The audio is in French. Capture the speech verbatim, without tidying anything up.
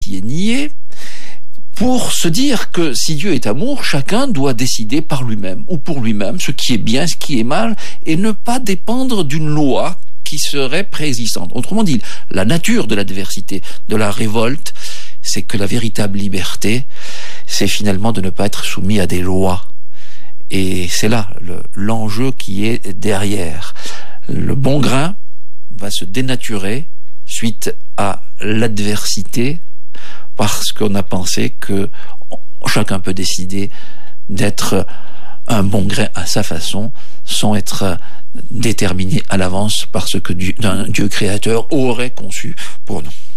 qui est nié, pour se dire que si Dieu est amour, chacun doit décider par lui-même ou pour lui-même ce qui est bien, ce qui est mal, et ne pas dépendre d'une loi qui serait préexistante. Autrement dit, la nature de l'adversité, de la révolte, c'est que la véritable liberté, c'est finalement de ne pas être soumis à des lois. Et c'est là le, l'enjeu qui est derrière. Le bon grain va se dénaturer suite à l'adversité parce qu'on a pensé que chacun peut décider d'être un bon grain à sa façon sans être déterminé à l'avance par ce que Dieu, un Dieu créateur aurait conçu pour nous.